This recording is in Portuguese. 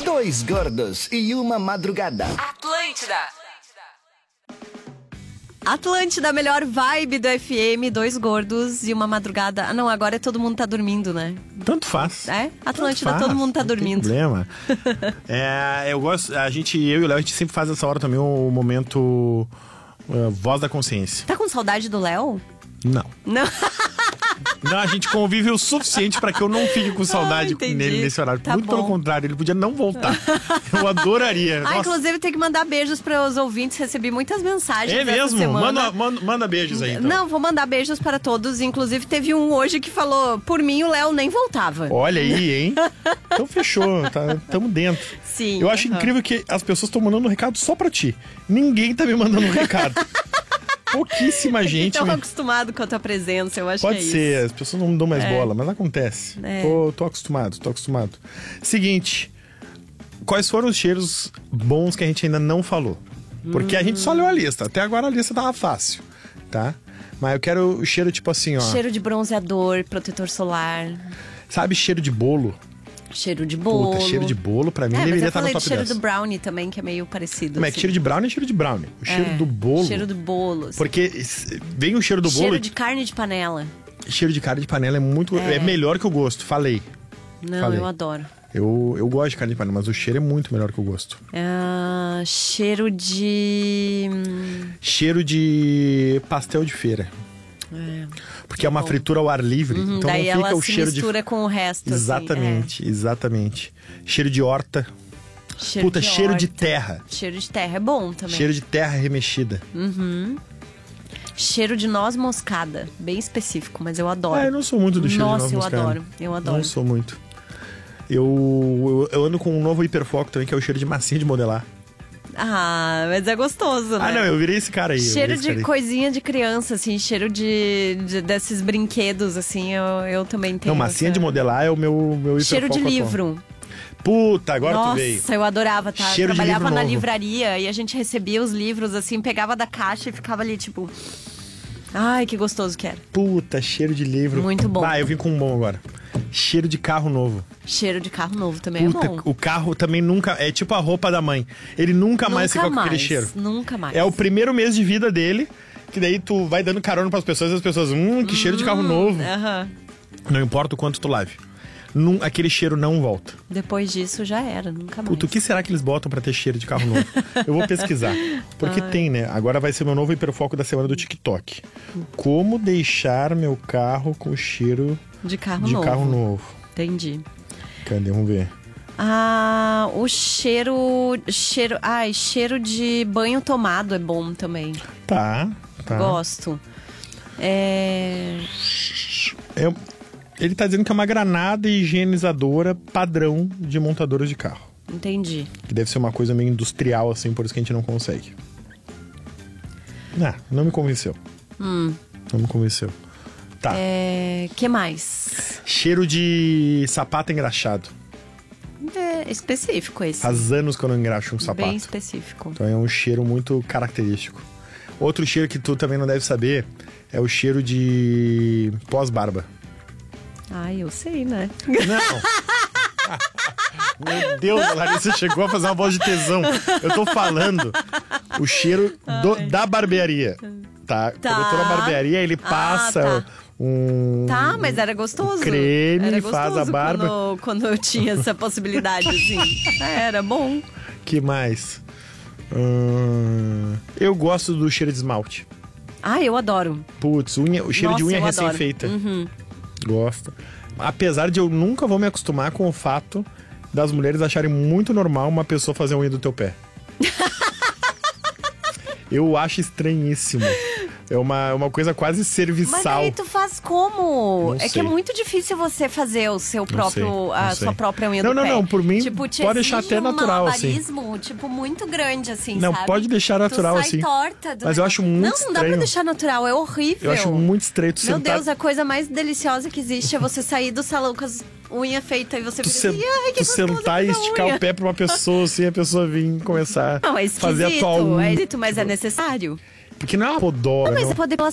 Dois gordos e uma madrugada. Atlântida, melhor vibe do FM, dois gordos e uma madrugada. Ah, não, agora todo mundo tá dormindo, né? Tanto faz. É? Atlântida, Tanto faz, todo mundo tá não tem dormindo. problema. Eu gosto, eu e o Léo, a gente sempre faz essa hora também o momento voz da consciência. Tá com saudade do Léo? Não. Não. Não, a gente convive o suficiente pra que eu não fique com saudade entendi. nele nesse horário. Tá Muito bom. pelo contrário, ele podia não voltar. Eu adoraria. Nossa. Inclusive tem que mandar beijos para os ouvintes. Recebi muitas mensagens É essa mesmo? semana. Manda beijos aí, então. Não, vou mandar beijos para todos. Inclusive teve um hoje que falou: por mim o Léo nem voltava. Olha aí, hein? Então fechou, tamo dentro. Sim. Eu acho incrível que as pessoas estão mandando um recado só pra ti. Ninguém tá me mandando um recado. Pouquíssima gente. Estão acostumados com a tua presença, eu acho Pode que é ser, isso. as pessoas não me dão mais bola, mas acontece. Tô acostumado. Seguinte, quais foram os cheiros bons que a gente ainda não falou? Porque a gente só leu a lista. Até agora a lista tava fácil, tá? Mas eu quero o cheiro tipo assim, ó. Cheiro de bronzeador, protetor solar. Sabe cheiro de bolo? Cheiro de bolo. Puta, cheiro de bolo pra mim mas deveria eu estar no falei top de cheiro 10. do brownie também, que é meio parecido. Mas é que cheiro de brownie é cheiro de brownie. O cheiro do bolo... Cheiro do bolo. Assim. Porque vem o cheiro do bolo... Cheiro de carne de panela. Cheiro de carne de panela é muito... É melhor que o gosto, falei. Não, eu adoro. Eu gosto de carne de panela, mas o cheiro é muito melhor que o gosto. Cheiro de... Cheiro de pastel de feira. Porque é uma fritura ao ar livre, então daí não fica ela o se cheiro mistura com o resto. Exatamente, exatamente. Cheiro de horta. Cheiro de cheiro de horta. terra. Cheiro de terra é bom também. Cheiro de terra remexida. Cheiro de noz moscada. Bem específico, mas eu adoro. Eu não sou muito do cheiro de noz moscada. Nossa, eu adoro. Não sou muito. Eu ando com um novo hiperfoco também, que é o cheiro de massinha de modelar. Ah, mas é gostoso, né? Não, eu virei esse cara aí. Cheiro de coisinha de criança, assim, cheiro desses brinquedos, assim, eu também tenho. Não, massinha de modelar é o meu hiperfoco. Cheiro de atual. livro. Puta, agora tu veio. Nossa, eu adorava, tá? Cheiro de Trabalhava livro na novo. livraria e a gente recebia os livros, assim, pegava da caixa e ficava ali, tipo... Ai, que gostoso que era. Puta, cheiro de livro. Muito bom. Eu vim com um bom agora. Cheiro de carro novo. Cheiro de carro novo também é bom. O carro também nunca... É tipo a roupa da mãe. Ele nunca mais fica com aquele cheiro. Nunca mais. É o primeiro mês de vida dele, que daí tu vai dando carona pras pessoas e as pessoas... que cheiro de carro novo. Não importa o quanto tu lave. Aquele cheiro não volta. Depois disso já era, nunca mais. Puta, o que será que eles botam pra ter cheiro de carro novo? Eu vou pesquisar. Porque tem, né? Agora vai ser meu novo hiperfoco da semana do TikTok. Como deixar meu carro com cheiro de carro novo. Entendi. Cadê? Vamos ver. O cheiro de banho tomado é bom também. Tá. Gosto. Ele tá dizendo que é uma granada higienizadora padrão de montadoras de carro. Entendi. Que deve ser uma coisa meio industrial, assim, por isso que a gente não consegue. Não me convenceu. Não me convenceu. Tá. Que mais? Cheiro de sapato engraxado. É específico esse. Faz anos que eu não engraxo um sapato. Bem específico. Então é um cheiro muito característico. Outro cheiro que tu também não deve saber é o cheiro de pós-barba. Eu sei, né? Não. Meu Deus, a Larissa chegou a fazer uma voz de tesão. Eu tô falando o cheiro da barbearia. Tá? Quando eu tô na barbearia, ele passa mas era gostoso. Creme, era gostoso faz a barba. Quando eu tinha essa possibilidade, assim. Era bom. Que mais? Eu gosto do cheiro de esmalte. Eu adoro. Putz, o cheiro de unha recém-feita. Gosto. Apesar de eu nunca vou me acostumar com o fato das mulheres acharem muito normal uma pessoa fazer a unha do teu pé. Eu acho estranhíssimo. É uma coisa quase serviçal. Mas aí tu faz como? Não que sei. é muito difícil você fazer o seu próprio, a sua própria unha do pé. Não, por mim pode deixar exige até natural, um assim. malabarismo, tipo, muito grande, assim, Não, sabe? pode deixar natural, tu sai assim. torta Mas eu acho muito Não dá pra estranho. deixar natural, é horrível. Eu acho muito estranho tu Meu sentar... Deus, a coisa mais deliciosa que existe é você sair do salão com as unhas feitas e você fica assim, ai, que tu sentar e gostoso esticar unha. o pé pra uma pessoa, assim, a pessoa vir começar Não, é a fazer a tua unha. esquisito, mas é necessário. Porque não é uma podóloga. Não, mas não. é poder